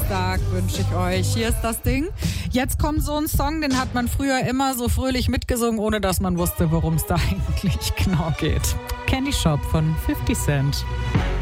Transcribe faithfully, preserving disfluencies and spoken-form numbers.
Geburtstag wünsche ich euch. Hier ist das Ding. Jetzt kommt so ein Song, den hat man früher immer so fröhlich mitgesungen, ohne dass man wusste, worum es da eigentlich genau geht. Candy Shop von fifty Cent.